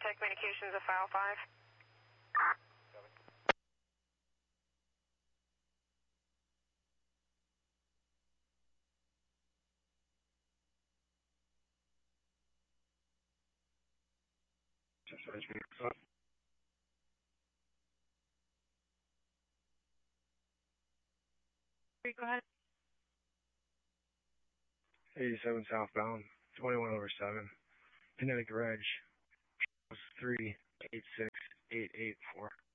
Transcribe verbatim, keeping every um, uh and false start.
Tech Communications of file five. Go ahead. eighty-seven southbound, twenty-one over seven. Kinetic Reg, three eight six eight eight four.